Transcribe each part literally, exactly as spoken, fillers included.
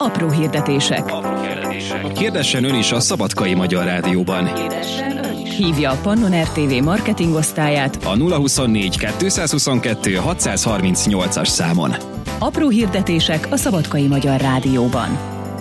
Apró hirdetések. Apró hirdetések. Hirdessen ön is a Szabadkai Magyar Rádióban. Hívja a Pannon er té vé marketingosztályát A nulla huszonnégy kettőszázhuszonkettő hatszázharmincnyolcas számon. Apró hirdetések a Szabadkai Magyar Rádióban.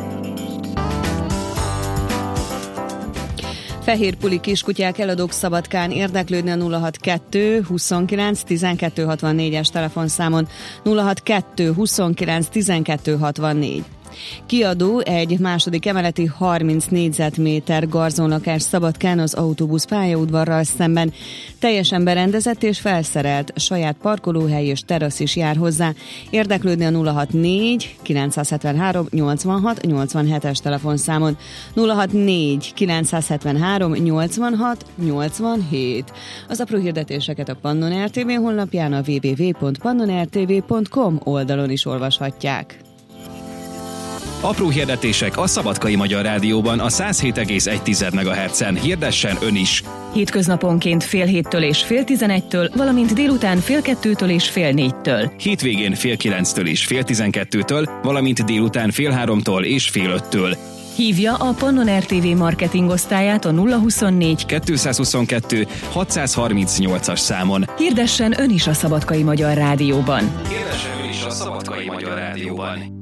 Fehér puli kiskutyák eladók Szabadkán, érdeklődni a nulla hatvankettő huszonkilenc tizenkettő hatvannégyes telefonszámon. nulla hatvankettő huszonkilenc tizenkettő hatvannégy. Kiadó egy második emeleti harminc négyzetméter garzonlakás Szabadkán az autóbusz pályaudvarral szemben. Teljesen berendezett és felszerelt, saját parkolóhely és terasz is jár hozzá. Érdeklődni a nulla hatvannégy kilencszázhetvenhárom nyolcvanhat nyolcvanhetes telefonszámon. nulla hatvannégy kilencszázhetvenhárom nyolcvanhat nyolcvanhét. Az apró hirdetéseket a Pannon er té vé honlapján, a double-u double-u double-u pont pannon er té vé pont com oldalon is olvashatják. Apró hirdetések a Szabadkai Magyar Rádióban a száz hét egész egy megahertzen. Hirdessen ön is! Hétköznaponként fél héttől és fél tizenegytől, valamint délután fél kettőtől és fél négytől. Hétvégén fél kilenctől és fél tizenkettőtől, valamint délután fél háromtól és fél öttől. Hívja a Pannon er té vé marketingosztályát a nulla huszonnégy kettőszázhuszonkettő hatszázharmincnyolcas számon. Hirdessen ön is a Szabadkai Magyar Rádióban. Hirdessen ön is a Szabadkai Magyar Rádióban.